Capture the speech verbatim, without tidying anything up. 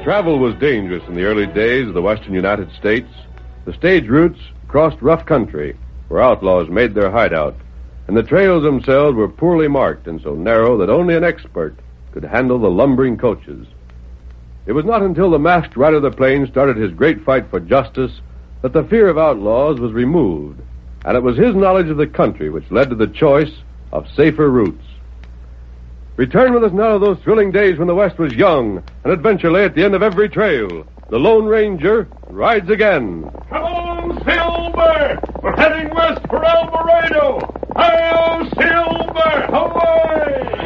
Travel was dangerous in the early days of the western United States. The stage routes crossed rough country where outlaws made their hideout, and the trails themselves were poorly marked and so narrow that only an expert could handle the lumbering coaches. It was not until the masked rider of the plains started his great fight for justice that the fear of outlaws was removed, and it was his knowledge of the country which led to the choice of safer routes. Return with us now to those thrilling days when the West was young and adventure lay at the end of every trail. The Lone Ranger rides again. Come on, Silver! We're heading west for El Dorado! Hi-yo, Silver! Away!